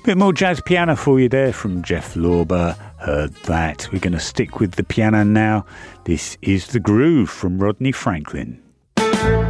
Bit more jazz piano for you there from Jeff Lorber. Heard that. We're going to stick with the piano now. This is The Groove from Rodney Franklin.